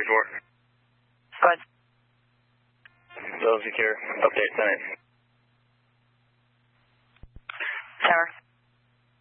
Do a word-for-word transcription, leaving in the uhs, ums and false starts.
four. Go ahead. Still secure. Update tonight. Tower.